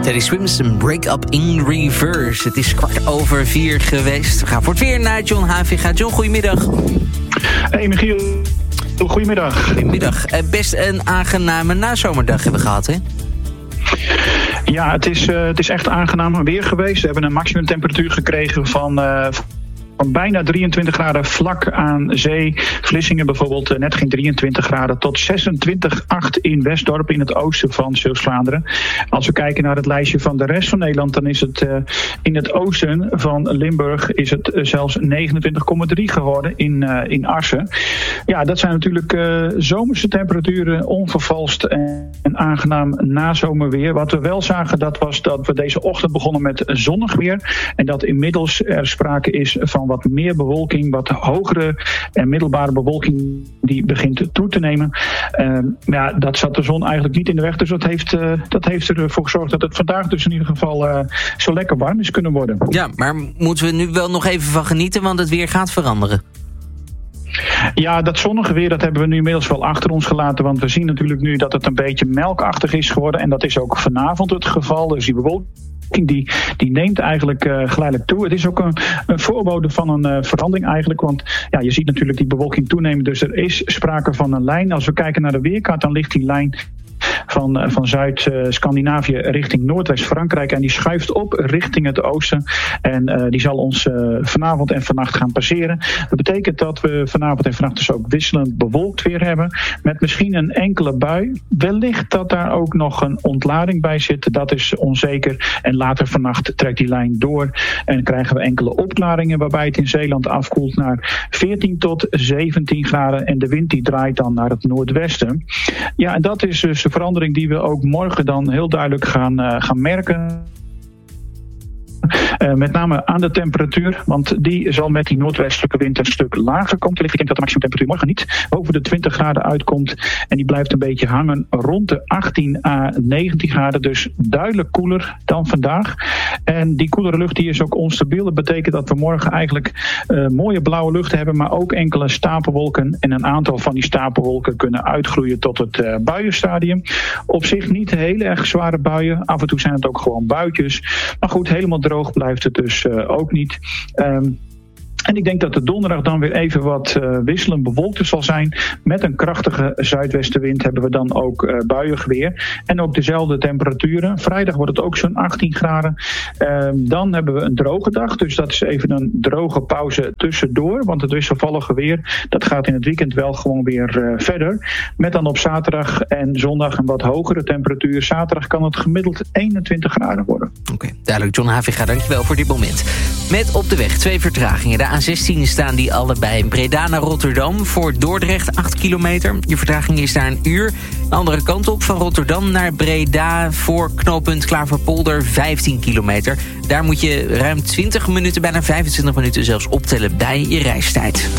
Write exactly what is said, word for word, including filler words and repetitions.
Teddy Swims en Break Up in Reverse. Het is kwart over vier geweest. We gaan voor het weer naar John Haviga. John, goedemiddag. Hey Michiel, goedemiddag. Goedemiddag. Best een aangename nazomerdag hebben we gehad, hè? Ja, het is, uh, het is echt aangenaam weer geweest. We hebben een maximumtemperatuur gekregen van... Uh, Van bijna drieëntwintig graden vlak aan zee. Vlissingen bijvoorbeeld net geen drieëntwintig graden tot zesentwintig komma acht in Westdorp in het oosten van Zeeuws-Vlaanderen. Als we kijken naar het lijstje van de rest van Nederland, dan is het uh, in het oosten van Limburg is het uh, zelfs negenentwintig komma drie geworden in, uh, in Assen. Ja, dat zijn natuurlijk uh, zomerse temperaturen, onvervalst en, en aangenaam nazomerweer. Wat we wel zagen, dat was dat we deze ochtend begonnen met zonnig weer. En dat inmiddels er sprake is van wat meer bewolking, wat hogere en middelbare bewolking die begint toe te nemen. Uh, ja, dat zat de zon eigenlijk niet in de weg, dus dat heeft, uh, dat heeft ervoor gezorgd dat het vandaag dus in ieder geval uh, zo lekker warm is kunnen worden. Ja, maar moeten we nu wel nog even van genieten, want het weer gaat veranderen. Ja, dat zonnige weer, dat hebben we nu inmiddels wel achter ons gelaten. Want we zien natuurlijk nu dat het een beetje melkachtig is geworden. En dat is ook vanavond het geval. Dus die bewolking die, die neemt eigenlijk uh, geleidelijk toe. Het is ook een, een voorbode van een uh, verandering eigenlijk. Want ja, je ziet natuurlijk die bewolking toenemen. Dus er is sprake van een lijn. Als we kijken naar de weerkaart, dan ligt die lijn van, van Zuid-Scandinavië richting Noordwest-Frankrijk. En die schuift op richting het oosten. En uh, die zal ons uh, vanavond en vannacht gaan passeren. Dat betekent dat we vanavond en vannacht dus ook wisselend bewolkt weer hebben. Met misschien een enkele bui. Wellicht dat daar ook nog een ontlading bij zit. Dat is onzeker. En later vannacht trekt die lijn door. En krijgen we enkele opklaringen waarbij het in Zeeland afkoelt naar veertien tot zeventien graden. En de wind die draait dan naar het noordwesten. Ja, en dat is dus de verandering die we ook morgen dan heel duidelijk gaan, uh, gaan merken. Uh, met name aan de temperatuur, want die zal met die noordwestelijke wind een stuk lager komen. Ik denk dat de maximumtemperatuur morgen niet boven de twintig graden uitkomt. En die blijft een beetje hangen rond de achttien à negentien graden. Dus duidelijk koeler dan vandaag. En die koelere lucht die is ook onstabiel. Dat betekent dat we morgen eigenlijk uh, mooie blauwe lucht hebben, maar ook enkele stapelwolken. En een aantal van die stapelwolken kunnen uitgroeien tot het uh, buienstadium. Op zich niet hele erg zware buien. Af en toe zijn het ook gewoon buitjes. Maar goed, helemaal droog blijft het dus uh, ook niet. Um, En ik denk dat de donderdag dan weer even wat uh, wisselend bewolkt zal zijn. Met een krachtige zuidwestenwind hebben we dan ook uh, buiig weer. En ook dezelfde temperaturen. Vrijdag wordt het ook zo'n achttien graden. Uh, dan hebben we een droge dag. Dus dat is even een droge pauze tussendoor. Want het wisselvallige weer, dat gaat in het weekend wel gewoon weer uh, verder. Met dan op zaterdag en zondag een wat hogere temperatuur. Zaterdag kan het gemiddeld eenentwintig graden worden. Oké, okay, duidelijk. John Haviga, dankjewel voor dit moment. Met op de weg twee vertragingen. De A zestien staan die allebei in Breda naar Rotterdam. Voor Dordrecht acht kilometer. Je vertraging is daar een uur. De andere kant op van Rotterdam naar Breda voor knooppunt Klaverpolder vijftien kilometer. Daar moet je ruim twintig minuten, bijna vijfentwintig minuten zelfs optellen bij je reistijd.